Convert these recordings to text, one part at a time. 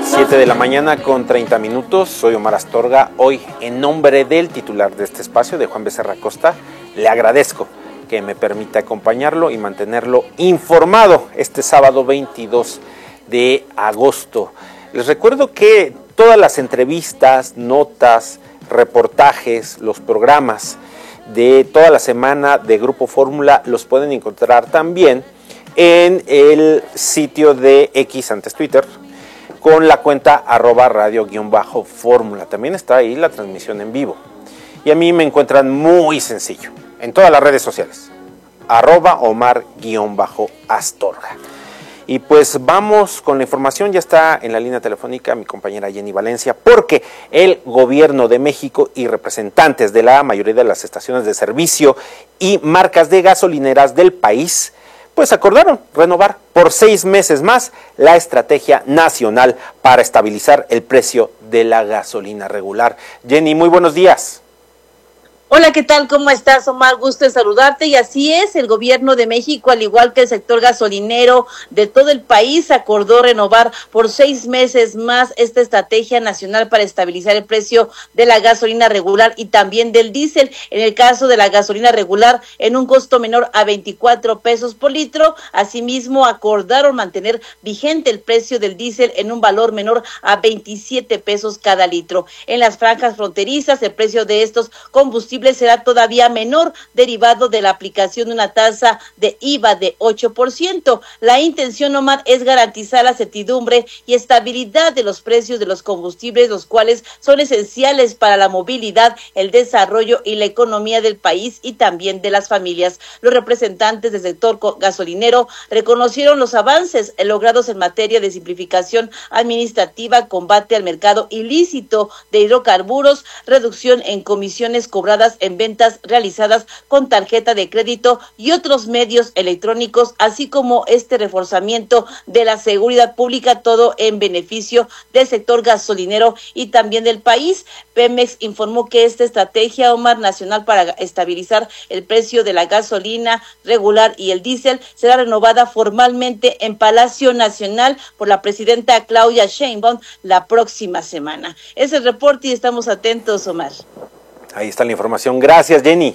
7 de la mañana con 30 minutos, soy Omar Astorga. Hoy, en nombre del titular de este espacio, de Juan Becerra Costa, le agradezco que me permita acompañarlo y mantenerlo informado este sábado 22 de agosto. Les recuerdo que todas las entrevistas, notas, reportajes, los programas de toda la semana de Grupo Fórmula los pueden encontrar también en el sitio de X, antes Twitter, con la cuenta @radio_fórmula. También está ahí la transmisión en vivo. Y a mí me encuentran muy sencillo en todas las redes sociales, @Omar_Astorga. Y pues vamos con la información. Ya está en la línea telefónica mi compañera Jenny Valencia, porque el gobierno de México y representantes de la mayoría de las estaciones de servicio y marcas de gasolineras del país pues acordaron renovar por 6 meses más la estrategia nacional para estabilizar el precio de la gasolina regular. Jenny, muy buenos días. Hola, ¿qué tal? ¿Cómo estás, Omar? Gusto en saludarte. Y así es, el gobierno de México, al igual que el sector gasolinero de todo el país, acordó renovar por 6 meses más esta estrategia nacional para estabilizar el precio de la gasolina regular y también del diésel. En el caso de la gasolina regular, en un costo menor a 24 pesos por litro. Asimismo, acordaron mantener vigente el precio del diésel en un valor menor a 27 pesos cada litro. En las franjas fronterizas, el precio de estos combustibles será todavía menor, derivado de la aplicación de una tasa de IVA de 8%. La intención, Omar, es garantizar la certidumbre y estabilidad de los precios de los combustibles, los cuales son esenciales para la movilidad, el desarrollo y la economía del país y también de las familias. Los representantes del sector gasolinero reconocieron los avances logrados en materia de simplificación administrativa, combate al mercado ilícito de hidrocarburos, reducción en comisiones cobradas en ventas realizadas con tarjeta de crédito y otros medios electrónicos, así como este reforzamiento de la seguridad pública, todo en beneficio del sector gasolinero y también del país. Pemex informó que esta estrategia, Omar, nacional para estabilizar el precio de la gasolina regular y el diésel será renovada formalmente en Palacio Nacional por la presidenta Claudia Sheinbaum la próxima semana. Es el reporte y estamos atentos, Omar. Ahí está la información. Gracias, Jenny.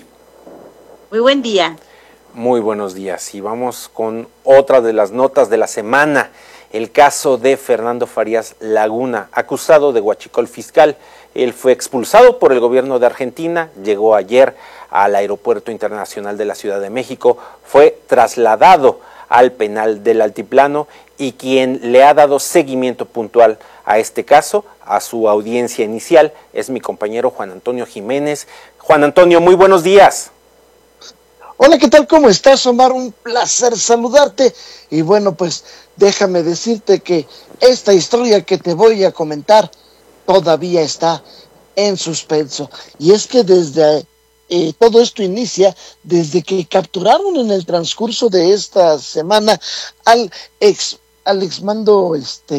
Muy buen día. Muy buenos días. Y vamos con otra de las notas de la semana. El caso de Fernando Farías Laguna, acusado de huachicol fiscal. Él fue expulsado por el gobierno de Argentina, llegó ayer al Aeropuerto Internacional de la Ciudad de México, fue trasladado al penal del Altiplano y quien le ha dado seguimiento puntual a este caso, a su audiencia inicial, es mi compañero Juan Antonio Jiménez. Juan Antonio, muy buenos días. Hola, ¿qué tal? ¿Cómo estás, Omar? Un placer saludarte. Y bueno, pues déjame decirte que esta historia que te voy a comentar todavía está en suspenso. Y es que desde todo esto inicia desde que capturaron en el transcurso de esta semana al exmando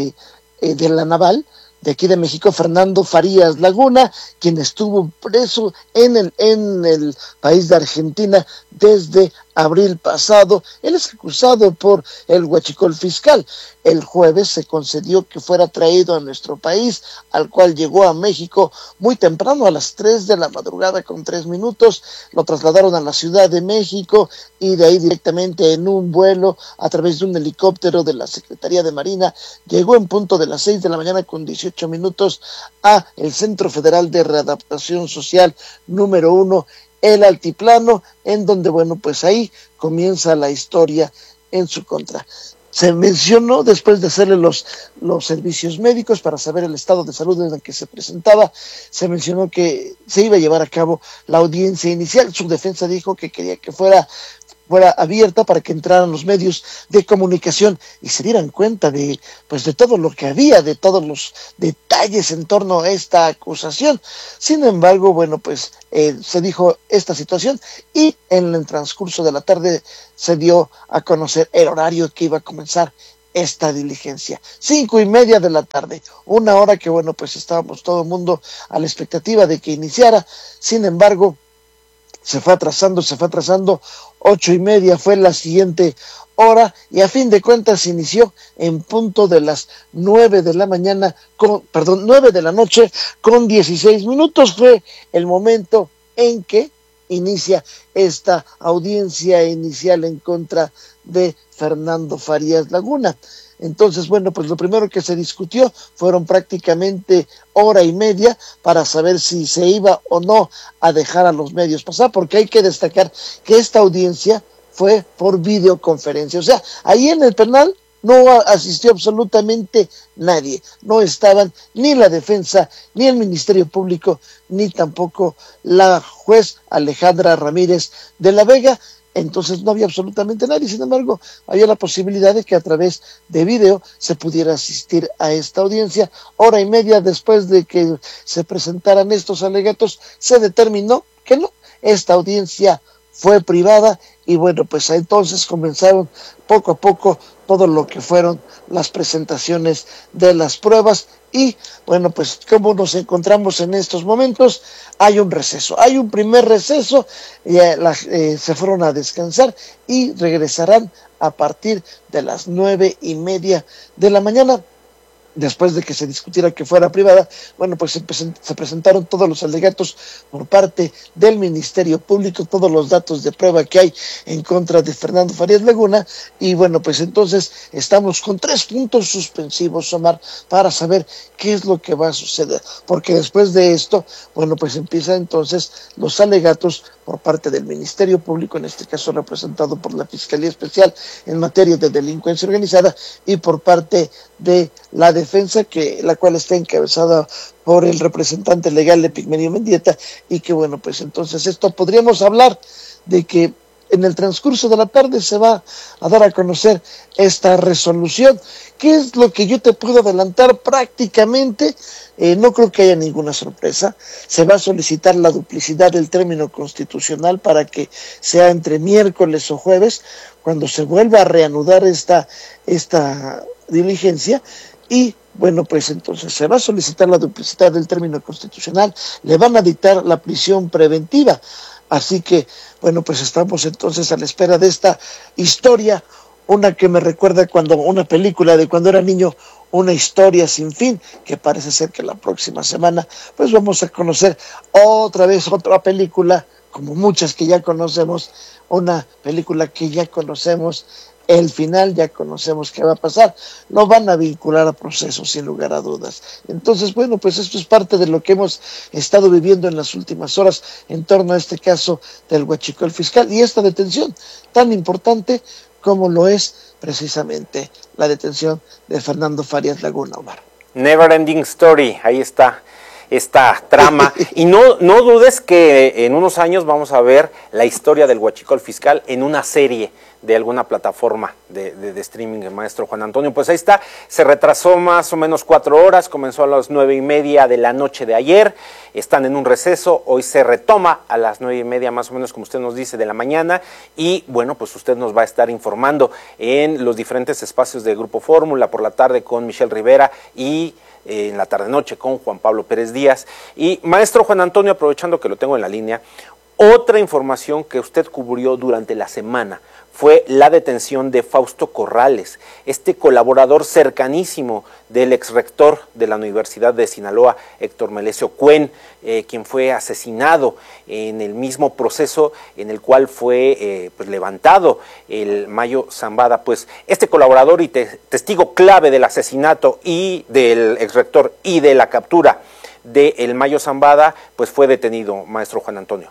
de la Naval de aquí de México, Fernando Farías Laguna, quien estuvo preso en el país de Argentina desde abril pasado. Él es acusado por el huachicol fiscal. El jueves se concedió que fuera traído a nuestro país, al cual llegó a México muy temprano, a las 3 de la madrugada con 3 minutos. Lo trasladaron a la Ciudad de México y de ahí directamente en un vuelo a través de un helicóptero de la Secretaría de Marina. Llegó en punto de las 6 de la mañana con 18 minutos a el Centro Federal de Readaptación Social número 1, el Altiplano, en donde, bueno, pues ahí comienza la historia en su contra. Se mencionó, después de hacerle los servicios médicos para saber el estado de salud en el que se presentaba, se mencionó que se iba a llevar a cabo la audiencia inicial. Su defensa dijo que quería que fuera abierta para que entraran los medios de comunicación y se dieran cuenta de todo lo que había, de todos los detalles en torno a esta acusación. Sin embargo, bueno, pues se dijo esta situación y en el transcurso de la tarde se dio a conocer el horario que iba a comenzar esta diligencia. 5:30 de la tarde, una hora que, bueno, pues estábamos todo el mundo a la expectativa de que iniciara. Sin embargo, se fue atrasando, 8:30 fue la siguiente hora, y a fin de cuentas se inició en punto de las 9 de la mañana, 9 de la noche con 16 minutos, fue el momento en que inicia esta audiencia inicial en contra de Fernando Farías Laguna. Entonces, bueno, pues lo primero que se discutió fueron prácticamente hora y media para saber si se iba o no a dejar a los medios pasar, porque hay que destacar que esta audiencia fue por videoconferencia. O sea, ahí en el penal no asistió absolutamente nadie. No estaban ni la defensa, ni el Ministerio Público, ni tampoco la juez Alejandra Ramírez de la Vega. Entonces no había absolutamente nadie. Sin embargo, había la posibilidad de que a través de video se pudiera asistir a esta audiencia. Hora y media después de que se presentaran estos alegatos, se determinó que no, esta audiencia fue privada, y bueno, pues entonces comenzaron poco a poco todo lo que fueron las presentaciones de las pruebas. Y bueno, pues como nos encontramos en estos momentos, hay un receso, hay un primer receso, se fueron a descansar y regresarán a partir de las 9:30 de la mañana. Después de que se discutiera que fuera privada, bueno, pues se presentaron todos los alegatos por parte del Ministerio Público, todos los datos de prueba que hay en contra de Fernando Farías Laguna, y bueno, pues entonces estamos con 3 puntos suspensivos, Omar, para saber qué es lo que va a suceder, porque después de esto, bueno, pues empiezan entonces los alegatos por parte del Ministerio Público, en este caso representado por la Fiscalía Especial en materia de delincuencia organizada, y por parte de la defensa, la cual está encabezada por el representante legal de Pigmenio Mendieta, y que bueno, pues entonces esto podríamos hablar de que en el transcurso de la tarde se va a dar a conocer esta resolución. ¿Qué es lo que yo te puedo adelantar? Prácticamente no creo que haya ninguna sorpresa. Se va a solicitar la duplicidad del término constitucional para que sea entre miércoles o jueves, cuando se vuelva a reanudar esta diligencia. Y bueno, pues entonces se va a solicitar la duplicidad del término constitucional, le van a dictar la prisión preventiva. Así que, bueno, pues estamos entonces a la espera de esta historia, una que me recuerda una película de cuando era niño, Una historia sin fin, que parece ser que la próxima semana pues vamos a conocer otra vez otra película, como muchas que ya conocemos, una película que ya conocemos el final, ya conocemos qué va a pasar, lo van a vincular a procesos sin lugar a dudas. Entonces, bueno, pues esto es parte de lo que hemos estado viviendo en las últimas horas en torno a este caso del huachicol fiscal y esta detención tan importante como lo es precisamente la detención de Fernando Farías Laguna, Omar. Never ending story, ahí está esta trama. Y no dudes que en unos años vamos a ver la historia del huachicol fiscal en una serie de alguna plataforma de streaming, el maestro Juan Antonio. Pues ahí está, se retrasó más o menos 4 horas, comenzó a las 9:30 de la noche de ayer, están en un receso, hoy se retoma a las 9:30 más o menos, como usted nos dice, de la mañana, y bueno, pues usted nos va a estar informando en los diferentes espacios de Grupo Fórmula, por la tarde con Michelle Rivera y en la tarde-noche con Juan Pablo Pérez Díaz. Y maestro Juan Antonio, aprovechando que lo tengo en la línea, otra información que usted cubrió durante la semana fue la detención de Fausto Corrales, este colaborador cercanísimo del exrector de la Universidad de Sinaloa, Héctor Melesio Cuen, quien fue asesinado en el mismo proceso en el cual fue levantado el Mayo Zambada. Pues este colaborador y testigo clave del asesinato y del exrector y de la captura del Mayo Zambada, pues fue detenido, maestro Juan Antonio.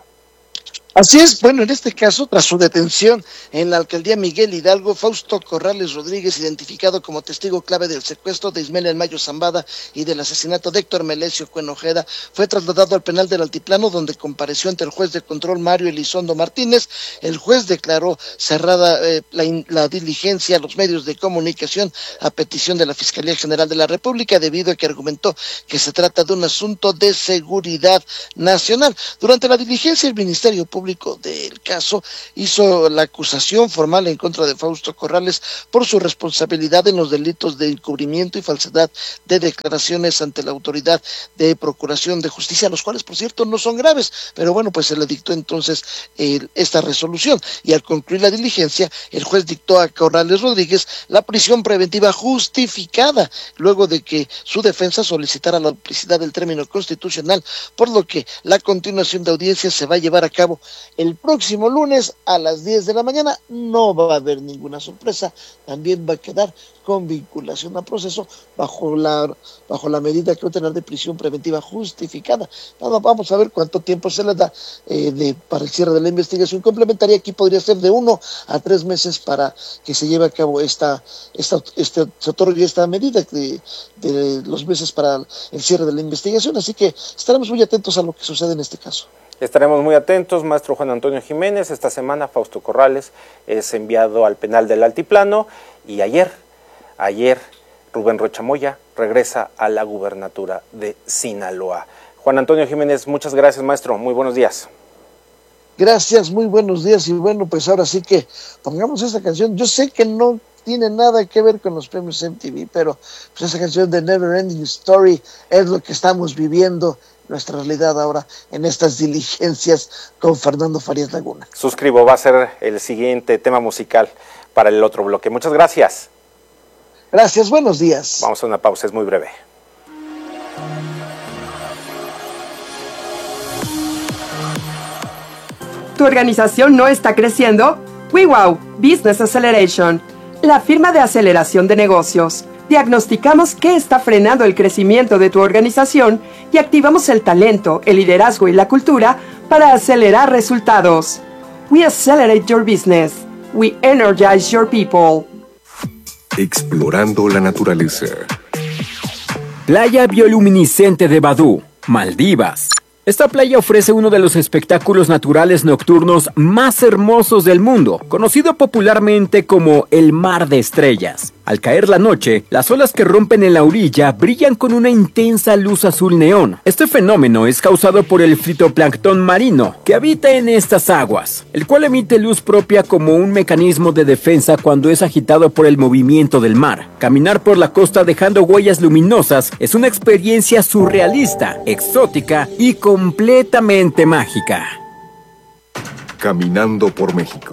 Así es, bueno, en este caso, tras su detención en la alcaldía Miguel Hidalgo, Fausto Corrales Rodríguez, identificado como testigo clave del secuestro de Ismael El Mayo Zambada y del asesinato de Héctor Melesio Cuen Ojeda, fue trasladado al penal del Altiplano, donde compareció ante el juez de control Mario Elizondo Martínez. El juez declaró cerrada la diligencia a los medios de comunicación a petición de la Fiscalía General de la República, debido a que argumentó que se trata de un asunto de seguridad nacional. Durante la diligencia, el Ministerio Público Público del caso hizo la acusación formal en contra de Fausto Corrales por su responsabilidad en los delitos de encubrimiento y falsedad de declaraciones ante la autoridad de Procuración de Justicia, los cuales, por cierto, no son graves, pero bueno, pues se le dictó entonces esta resolución, y al concluir la diligencia, el juez dictó a Corrales Rodríguez la prisión preventiva justificada, luego de que su defensa solicitara la duplicidad del término constitucional, por lo que la continuación de audiencia se va a llevar a cabo el próximo lunes a las 10 de la mañana. No va a haber ninguna sorpresa, también va a quedar con vinculación a proceso bajo la medida que va a tener de prisión preventiva justificada. Vamos a ver cuánto tiempo se le da para el cierre de la investigación complementaria. Aquí podría ser de 1 a 3 meses para que se lleve a cabo se otorgue esta medida de los meses para el cierre de la investigación, así que estaremos muy atentos a lo que sucede en este caso. Estaremos muy atentos, maestro Juan Antonio Jiménez. Esta semana Fausto Corrales es enviado al penal del Altiplano, y ayer Rubén Rocha Moya regresa a la gubernatura de Sinaloa. Juan Antonio Jiménez, muchas gracias, maestro, muy buenos días. Gracias, muy buenos días, y bueno, pues ahora sí que pongamos esta canción. Yo sé que no tiene nada que ver con los premios MTV, pero pues esa canción de Never Ending Story es lo que estamos viviendo, nuestra realidad ahora en estas diligencias con Fernando Farías Laguna. Suscribo, va a ser el siguiente tema musical para el otro bloque. Muchas gracias. Gracias, buenos días. Vamos a una pausa, es muy breve. ¿Tu organización no está creciendo? WeWow Business Acceleration, la firma de aceleración de negocios. Diagnosticamos qué está frenando el crecimiento de tu organización y activamos el talento, el liderazgo y la cultura para acelerar resultados. We accelerate your business. We energize your people. Explorando la naturaleza. Playa bioluminiscente de Badú, Maldivas. Esta playa ofrece uno de los espectáculos naturales nocturnos más hermosos del mundo, conocido popularmente como el Mar de Estrellas. Al caer la noche, las olas que rompen en la orilla brillan con una intensa luz azul neón. Este fenómeno es causado por el fitoplancton marino que habita en estas aguas, el cual emite luz propia como un mecanismo de defensa cuando es agitado por el movimiento del mar. Caminar por la costa dejando huellas luminosas es una experiencia surrealista, exótica y completamente mágica. Caminando por México.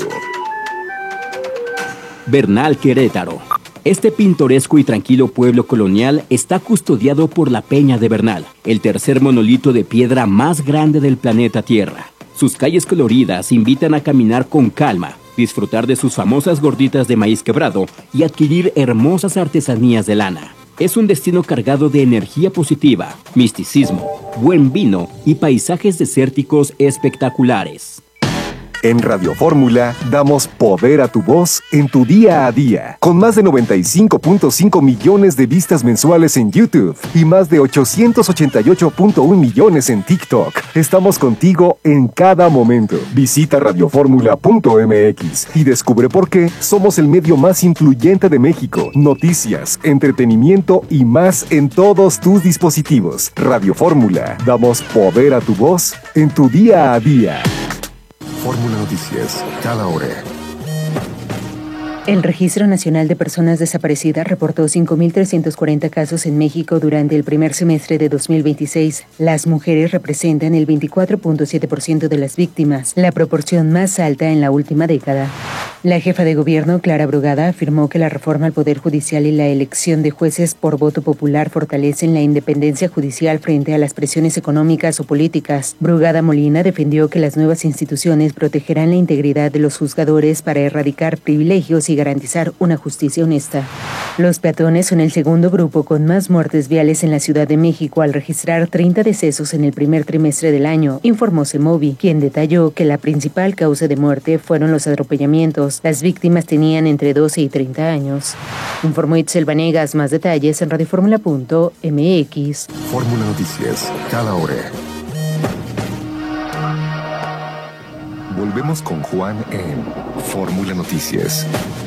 Bernal, Querétaro. Este pintoresco y tranquilo pueblo colonial está custodiado por la Peña de Bernal, el tercer monolito de piedra más grande del planeta Tierra. Sus calles coloridas invitan a caminar con calma, disfrutar de sus famosas gorditas de maíz quebrado y adquirir hermosas artesanías de lana. Es un destino cargado de energía positiva, misticismo, buen vino y paisajes desérticos espectaculares. En Radio Fórmula damos poder a tu voz en tu día a día. Con más de 95.5 millones de vistas mensuales en YouTube y más de 888.1 millones en TikTok. Estamos contigo en cada momento. Visita radioformula.mx y descubre por qué somos el medio más influyente de México. Noticias, entretenimiento y más en todos tus dispositivos. Radio Fórmula, damos poder a tu voz en tu día a día. Fórmula Noticias, cada hora. El Registro Nacional de Personas Desaparecidas reportó 5.340 casos en México durante el primer semestre de 2026. Las mujeres representan el 24.7% de las víctimas, la proporción más alta en la última década. La jefa de gobierno, Clara Brugada, afirmó que la reforma al Poder Judicial y la elección de jueces por voto popular fortalecen la independencia judicial frente a las presiones económicas o políticas. Brugada Molina defendió que las nuevas instituciones protegerán la integridad de los juzgadores para erradicar privilegios y garantizar una justicia honesta. Los peatones son el segundo grupo con más muertes viales en la Ciudad de México al registrar 30 decesos en el primer trimestre del año, informó Semovi, quien detalló que la principal causa de muerte fueron los atropellamientos. Las víctimas tenían entre 12 y 30 años. Informó Itzel Vanegas. Más detalles en radioformula.mx. Fórmula Noticias, cada hora. Volvemos con Juan en Fórmula Noticias.